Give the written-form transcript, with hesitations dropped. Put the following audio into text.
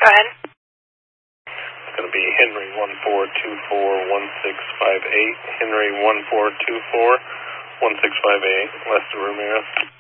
ahead. It's going to be Henry 1424-1658. Henry 1424-1658, Lester Ramirez.